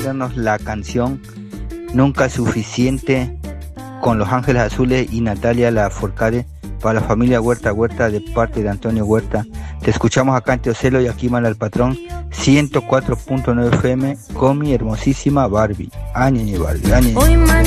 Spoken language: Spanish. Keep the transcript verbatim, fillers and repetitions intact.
ponernos la canción Nunca es Suficiente con Los Ángeles Azules y Natalia Lafourcade para la familia Huerta Huerta de parte de Antonio Huerta. Te escuchamos acá en Teocelo y aquí Mal al Patrón ciento cuatro punto nueve F M con mi hermosísima Barbie. Añe Barbie, añe.